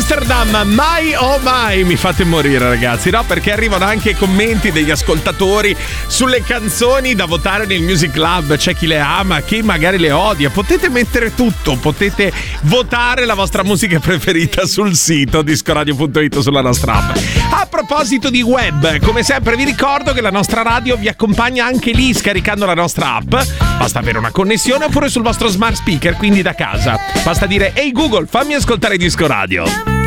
Amsterdam, mai oh mai, mi fate morire ragazzi, no? Perché arrivano anche commenti degli ascoltatori sulle canzoni da votare nel Music Club, c'è chi le ama, chi magari le odia, potete mettere tutto, potete votare la vostra musica preferita sul sito discoradio.it, sulla nostra app. A proposito di web, come sempre vi ricordo che la nostra radio vi accompagna anche lì scaricando la nostra app, basta avere una connessione oppure sul vostro smart speaker, quindi da casa, basta dire ehi Google fammi ascoltare Disco Radio.